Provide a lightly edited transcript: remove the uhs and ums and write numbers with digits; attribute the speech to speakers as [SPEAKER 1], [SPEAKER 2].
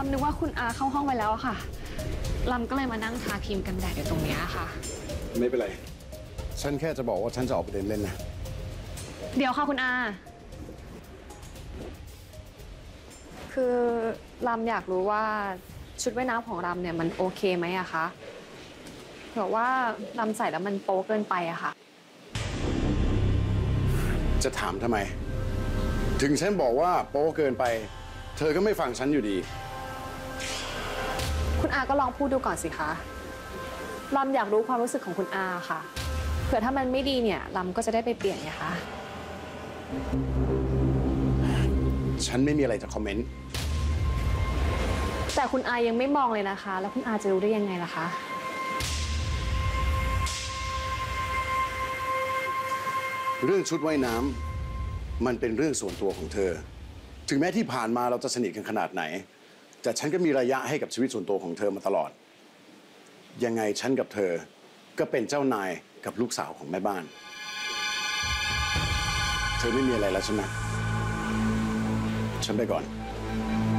[SPEAKER 1] ำนึกว่าคุณอาเข้าห้องไปแล้วอะค่ะลำก็เลยมานั่งทาครีมกันแดดอยู่ตรงนี้ค่ะ
[SPEAKER 2] ไม่เป็นไรฉันแค่จะบอกว่าฉันจะออกไปเดินเล่นนะ
[SPEAKER 1] เดี๋ยวค่ะคุณอาคือลำอยากรู้ว่าชุดว่ายน้ำของลำเนี่ยมันโอเคไหมอะคะเผื่อว่าลำใส่แล้วมันโป๊เกินไปอะค่ะ
[SPEAKER 2] จะถามทำไมถึงฉันบอกว่าโป๊เกินไปเธอก็ไม่ฟังฉันอยู่ดี
[SPEAKER 1] คุณอาก็ลองพูดดูก่อนสิคะลำอยากรู้ความรู้สึกของคุณอาค่ะเผื่อถ้ามันไม่ดีเนี่ยลำก็จะได้ไปเปลี่ยนไงคะ
[SPEAKER 2] ฉันไม่มีอะไรจะคอมเมนต์
[SPEAKER 1] แต่คุณอายังไม่มองเลยนะคะแล้วคุณอาจะรู้ได้ยังไงล่ะคะ
[SPEAKER 2] เรื่องชุดว่ายน้ำมันเป็นเรื่องส่วนตัวของเธอถึงแม้ที่ผ่านมาเราจะสนิทกันขนาดไหนแต่ฉันก็มีระยะให้กับชีวิตส่วนตัวของเธอมาตลอดยังไงฉันกับเธอก็เป็นเจ้านายกับลูกสาวของแม่บ้านเธอไม่มีอะไรแล้วใช่ไหมฉันไปก่อน